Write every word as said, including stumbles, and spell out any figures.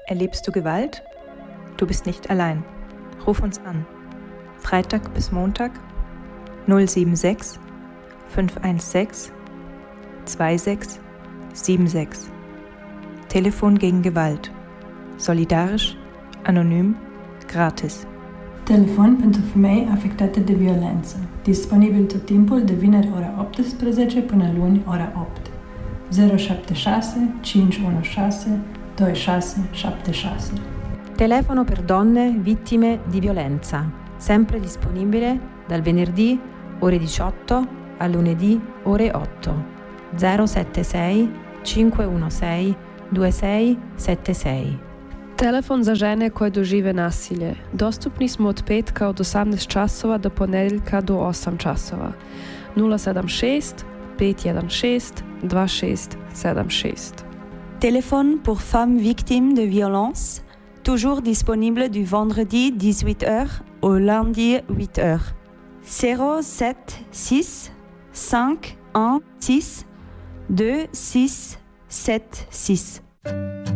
Erlebst du Gewalt? Du bist nicht allein. Ruf uns an. Freitag bis Montag null sieben sechs fünf eins sechs zwei sechs sieben sechs. Telefon gegen Gewalt. Solidarisch, anonym, gratis. Telefon pentru femei afectate de violență. Disponibil tot timpul de vineri ora optsprezece până luni ora opt. zero șapte șase cinci unu șase doi șase șapte șase. Telefono per donne vittime di violenza, sempre disponibile dal venerdì ore diciotto al lunedì ore otto. zero sette sei cinque uno sei due sei sette sei. Telefon za žene koje dožive nasilje. Dostupni smo od petka od osamnaest časova do ponedjeljka do osam časova. nula sedam šest pet jedan šest dva šest sedam šest. Téléphone pour femmes victimes de violence, toujours disponible du vendredi dix-huit heures au lundi huit heures. zéro sept six cinq un six deux six sept six.